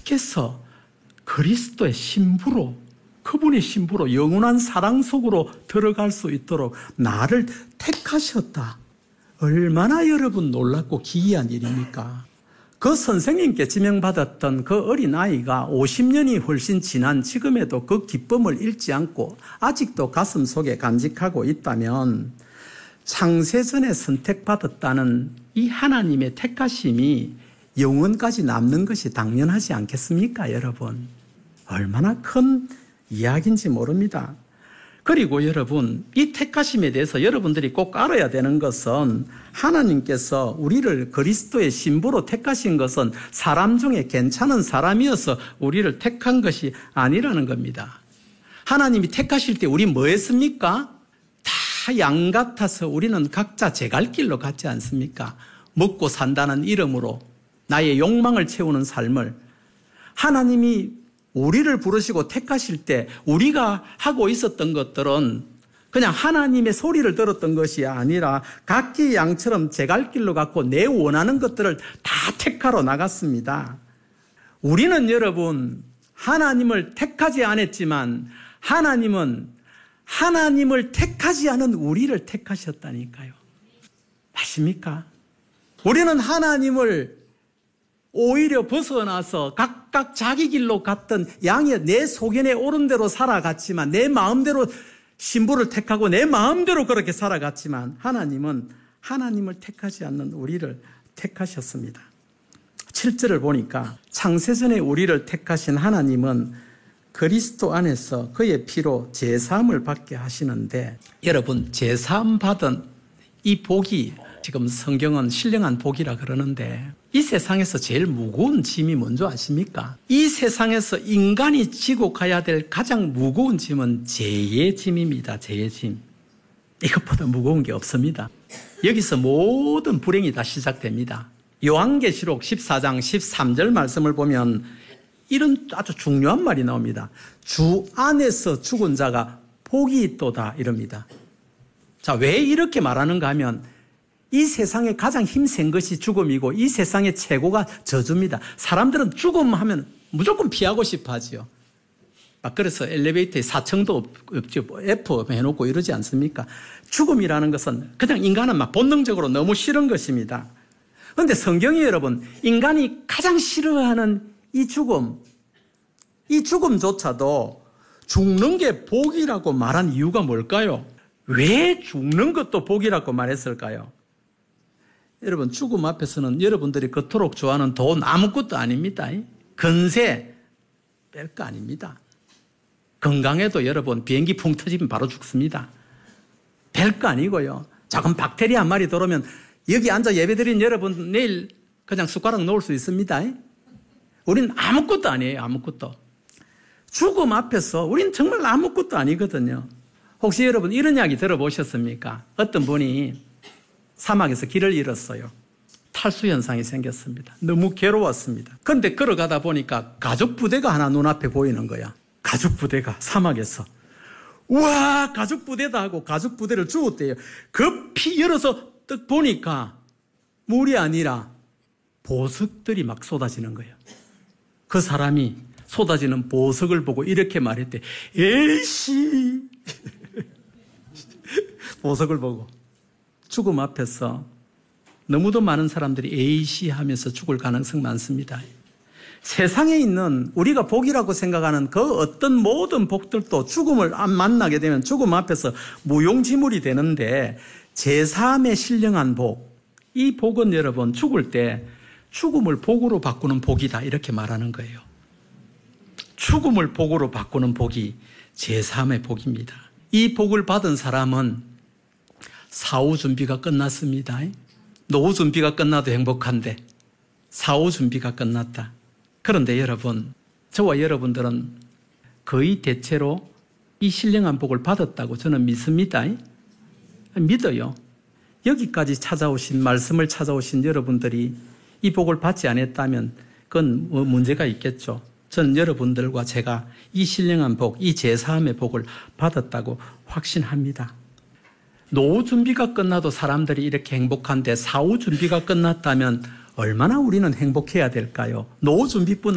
주께서 그리스도의 신부로, 그분의 신부로 영원한 사랑 속으로 들어갈 수 있도록 나를 택하셨다. 얼마나 여러분 놀랍고 기이한 일입니까? 그 선생님께 지명받았던 그 어린아이가 50년이 훨씬 지난 지금에도 그 기쁨을 잃지 않고 아직도 가슴 속에 간직하고 있다면 창세전에 선택받았다는 이 하나님의 택하심이 영원까지 남는 것이 당연하지 않겠습니까, 여러분? 얼마나 큰 이야기인지 모릅니다. 그리고 여러분, 이 택하심에 대해서 여러분들이 꼭 알아야 되는 것은 하나님께서 우리를 그리스도의 신부로 택하신 것은 사람 중에 괜찮은 사람이어서 우리를 택한 것이 아니라는 겁니다. 하나님이 택하실 때 우리 뭐 했습니까? 다 양 같아서 우리는 각자 제 갈 길로 갔지 않습니까? 먹고 산다는 이름으로 나의 욕망을 채우는 삶을 하나님이 우리를 부르시고 택하실 때 우리가 하고 있었던 것들은 그냥 하나님의 소리를 들었던 것이 아니라 각기 양처럼 제 갈 길로 갔고 내 원하는 것들을 다 택하러 나갔습니다. 우리는 여러분 하나님을 택하지 않았지만 하나님은 하나님을 택하지 않은 우리를 택하셨다니까요. 맞습니까? 우리는 하나님을 오히려 벗어나서 각각 자기 길로 갔던 양이 내 소견에 오른 대로 살아갔지만 내 마음대로 신부를 택하고 내 마음대로 그렇게 살아갔지만 하나님은 하나님을 택하지 않는 우리를 택하셨습니다. 7절을 보니까 창세전에 우리를 택하신 하나님은 그리스도 안에서 그의 피로 제사함을 받게 하시는데 여러분 제사함 받은 이 복이 지금 성경은 신령한 복이라 그러는데 이 세상에서 제일 무거운 짐이 뭔지 아십니까? 이 세상에서 인간이 지고 가야 될 가장 무거운 짐은 죄의 짐입니다. 죄의 짐. 이것보다 무거운 게 없습니다. 여기서 모든 불행이 다 시작됩니다. 요한계시록 14장 13절 말씀을 보면 이런 아주 중요한 말이 나옵니다. 주 안에서 죽은 자가 복이 있도다 이럽니다. 자, 왜 이렇게 말하는가 하면 이 세상에 가장 힘센 것이 죽음이고 이 세상의 최고가 저주입니다. 사람들은 죽음하면 무조건 피하고 싶어 하지요. 그래서 엘리베이터에 4층도 없죠. F 해놓고 이러지 않습니까? 죽음이라는 것은 그냥 인간은 막 본능적으로 너무 싫은 것입니다. 그런데 성경이 여러분 인간이 가장 싫어하는 이 죽음조차도 죽는 게 복이라고 말한 이유가 뭘까요? 왜 죽는 것도 복이라고 말했을까요? 여러분 죽음 앞에서는 여러분들이 그토록 좋아하는 돈 아무것도 아닙니다. 건세 뺄 거 아닙니다. 건강에도 여러분 비행기 풍 터지면 바로 죽습니다. 뺄 거 아니고요. 작은 박테리아 한 마리 들어오면 여기 앉아 예배드린 여러분 내일 그냥 숟가락 놓을 수 있습니다. 우리는 아무것도 아니에요. 아무것도. 죽음 앞에서 우리는 정말 아무것도 아니거든요. 혹시 여러분 이런 이야기 들어보셨습니까? 어떤 분이 사막에서 길을 잃었어요. 탈수 현상이 생겼습니다. 너무 괴로웠습니다. 그런데 걸어가다 보니까 가죽 부대가 하나 눈앞에 보이는 거야. 가죽 부대가 사막에서. 우와 가죽 부대다 하고 가죽 부대를 주웠대요. 급히 열어서 딱 보니까 물이 아니라 보석들이 막 쏟아지는 거예요. 그 사람이 쏟아지는 보석을 보고 이렇게 말했대. 에이씨 보석을 보고. 죽음 앞에서 너무도 많은 사람들이 에이씨 하면서 죽을 가능성 많습니다. 세상에 있는 우리가 복이라고 생각하는 그 어떤 모든 복들도 죽음을 안 만나게 되면 죽음 앞에서 무용지물이 되는데 제사함의 신령한 복, 이 복은 여러분 죽을 때 죽음을 복으로 바꾸는 복이다 이렇게 말하는 거예요. 죽음을 복으로 바꾸는 복이 제사함의 복입니다. 이 복을 받은 사람은 사후 준비가 끝났습니다. 노후 준비가 끝나도 행복한데 사후 준비가 끝났다. 그런데 여러분, 저와 여러분들은 거의 대체로 이 신령한 복을 받았다고 저는 믿습니다. 믿어요. 여기까지 찾아오신 말씀을 찾아오신 여러분들이 이 복을 받지 않았다면 그건 문제가 있겠죠. 저는 여러분들과 제가 이 신령한 복, 이 제사함의 복을 받았다고 확신합니다. 노후 준비가 끝나도 사람들이 이렇게 행복한데 사후 준비가 끝났다면 얼마나 우리는 행복해야 될까요? 노후 준비뿐